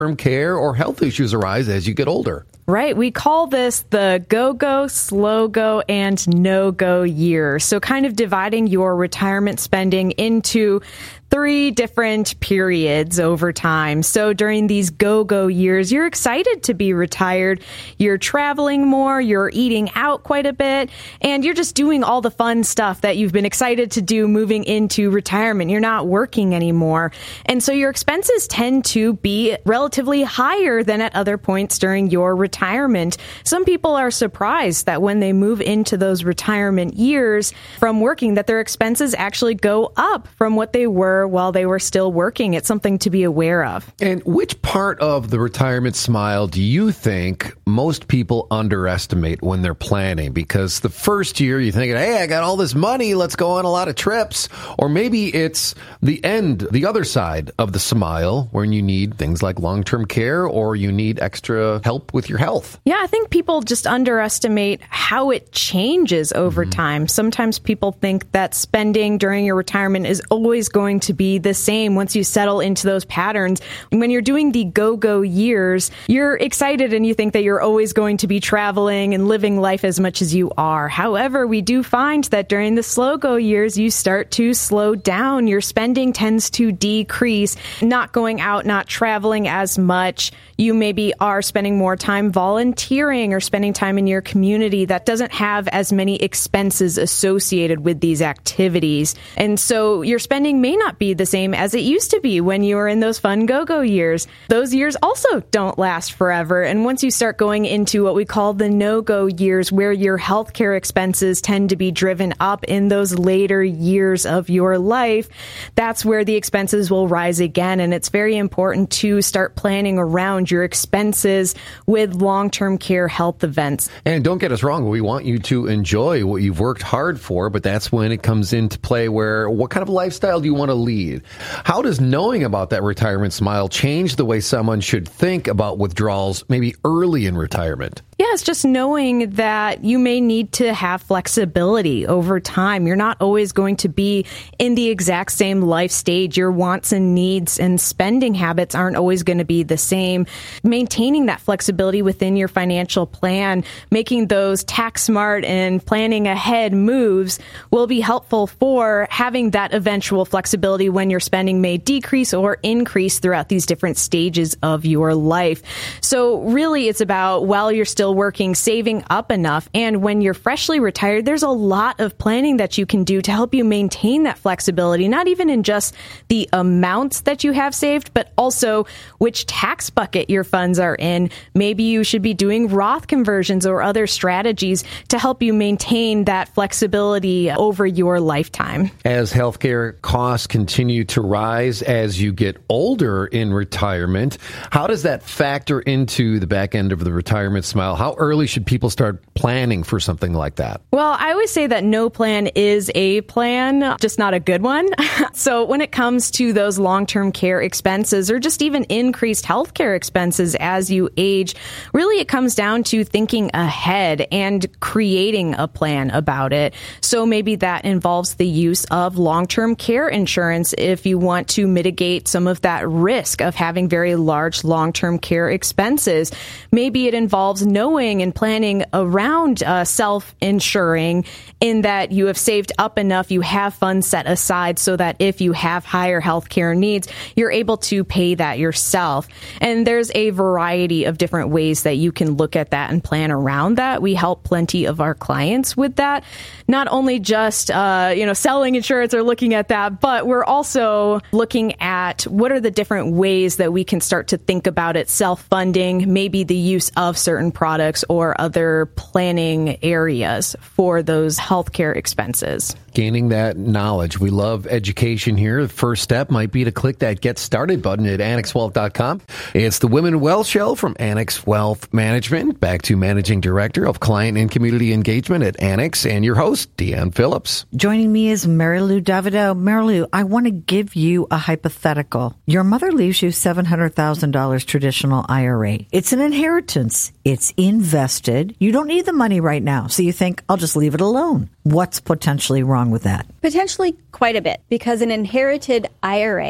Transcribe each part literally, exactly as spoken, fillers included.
long-term care or health issues arise as you get older. Right. We call this the go-go, slow-go, and no-go year. So kind of dividing your retirement spending into three different periods over time. So during these go-go years, you're excited to be retired. You're traveling more, you're eating out quite a bit, and you're just doing all the fun stuff that you've been excited to do moving into retirement. You're not working anymore. And so your expenses tend to be relatively higher than at other points during your retirement. Some people are surprised that when they move into those retirement years from working, that their expenses actually go up from what they were while they were still working. It's something to be aware of. And which part of the retirement smile do you think most people underestimate when they're planning? Because the first year you're thinking, hey, I got all this money, let's go on a lot of trips. Or maybe it's the end, the other side of the smile, when you need things like long-term care or you need extra help with your health. Yeah, I think people just underestimate how it changes over mm-hmm. time. Sometimes people think that spending during your retirement is always going to be the same once you settle into those patterns. When you're doing the go-go years, you're excited and you think that you're always going to be traveling and living life as much as you are. However, we do find that during the slow-go years, you start to slow down. Your spending tends to decrease, not going out, not traveling as much. You maybe are spending more time volunteering or spending time in your community that doesn't have as many expenses associated with these activities. And so your spending may not be the same as it used to be when you were in those fun go-go years. Those years also don't last forever. And once you start going into what we call the no-go years, where your healthcare expenses tend to be driven up in those later years of your life, that's where the expenses will rise again. And it's very important to start planning around your expenses with long-term care health events. And don't get us wrong, we want you to enjoy what you've worked hard for, but that's when it comes into play where what kind of lifestyle do you want to lead? How does knowing about that retirement smile change the way someone should think about withdrawals maybe early in retirement? Yeah, it's just knowing that you may need to have flexibility over time. You're not always going to be in the exact same life stage. Your wants and needs and spending habits aren't always going to be the same. Maintaining that flexibility within your financial plan, making those tax smart and planning ahead moves will be helpful for having that eventual flexibility when your spending may decrease or increase throughout these different stages of your life. So really, it's about while you're still working, saving up enough. And when you're freshly retired, there's a lot of planning that you can do to help you maintain that flexibility, not even in just the amounts that you have saved, but also which tax bucket your funds are in. Maybe you should be doing Roth conversions or other strategies to help you maintain that flexibility over your lifetime. As healthcare costs continue to rise as you get older in retirement, how does that factor into the back end of the retirement smile? How early should people start planning for something like that? Well, I always say that no plan is a plan, just not a good one. So when it comes to those long-term care expenses or just even increased healthcare expenses as you age, really it comes down to thinking ahead and creating a plan about it. So maybe that involves the use of long-term care insurance if you want to mitigate some of that risk of having very large long-term care expenses. Maybe it involves knowing and planning around uh, self-insuring in that you have saved up enough, you have funds set aside so that if you have higher healthcare needs, you're able to pay that yourself. And there's a variety of different ways that you can look at that and plan around that. We help plenty of our clients with that. Not only just, uh, you know, selling insurance or looking at that, but we're also looking at what are the different ways that we can start to think about it, self-funding, maybe the use of certain products or other planning areas for those healthcare expenses. Gaining that knowledge. We love education here. The first step might be to click that Get Started button at annex wealth dot com. It's the Women Wealth Show from Annex Wealth Management. Back to Managing Director of Client and Community Engagement at Annex and your host, Deanne Phillips. Joining me is Mary Lou Davidow. Mary Lou, I want to give you a hypothetical. Your mother leaves you seven hundred thousand dollars traditional I R A. It's an inheritance. It's invested. You don't need the money right now. So you think, I'll just leave it alone. What's potentially wrong with that? Potentially quite a bit, because an inherited I R A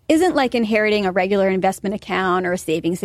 isn't like inheriting a regular investment account or a savings